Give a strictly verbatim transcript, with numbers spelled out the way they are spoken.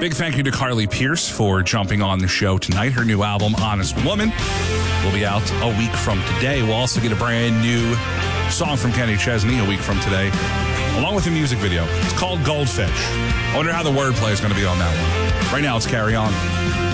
Big thank you to Carly Pierce for jumping on the show tonight. Her new album, Honest Woman, will be out a week from today. We'll also get a brand new song from Kenny Chesney a week from today, along with a music video. It's called Goldfish. I wonder how the wordplay is going to be on that one. Right now, it's Carry On.